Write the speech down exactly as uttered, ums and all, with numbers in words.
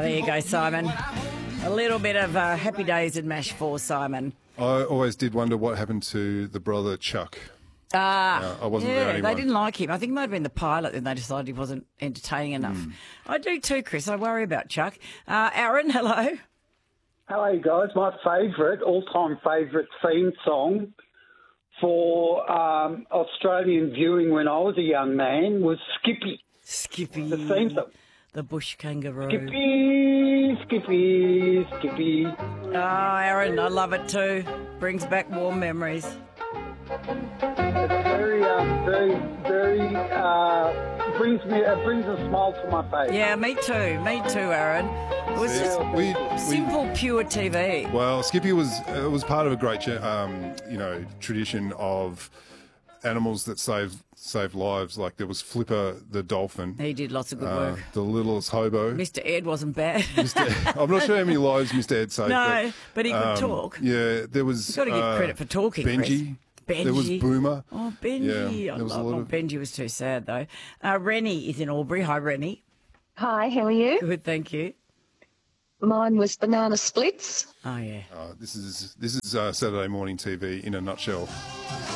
there you go, Simon. A little bit of uh, Happy Days in MASH for Simon. I always did wonder what happened to the brother Chuck. Ah, uh, I wasn't yeah, the only they one. didn't like him. I think it might have been the pilot, and they decided he wasn't entertaining enough. Mm. I do too, Chris. I worry about Chuck. Uh, Aaron, hello. Hello, guys. My favourite, all-time favourite theme song for um, Australian viewing when I was a young man was Skippy. Skippy. The theme song. The bush kangaroo. Skippy, Skippy, Skippy. Oh, Aaron, I love it too. Brings back warm memories. It's very, um, very, very, uh, brings me, it brings a smile to my face. Yeah, me too. Me too, Aaron. It was just we, we, simple, pure T V. Well, Skippy was uh, was part of a great, um, you know, tradition of animals that save save lives. Like there was Flipper the dolphin. He did lots of good uh, work. The littlest hobo. Mister Ed wasn't bad. Mister I'm not sure how many lives Mister Ed saved. No, but, but he could um, talk. Yeah, there was. You've got to give uh, credit for talking, Benji. Chris. Benji. There was Boomer. Oh, Benji. Yeah, I there was a love lot oh, of- Benji was too sad, though. Uh, Rennie is in Albury. Hi, Rennie. Hi, how are you? Good, thank you. Mine was banana splits. Oh, yeah. Uh, this is this is uh, Saturday morning T V in a nutshell.